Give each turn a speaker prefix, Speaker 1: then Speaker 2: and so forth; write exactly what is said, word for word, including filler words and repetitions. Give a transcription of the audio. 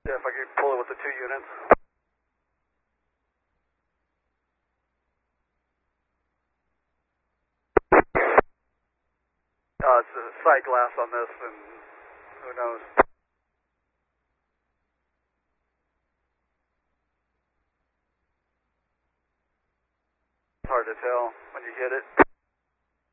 Speaker 1: Yeah, if I could pull it with the two units. Uh, it's a side glass on this, and who knows. It's hard to tell when you hit it.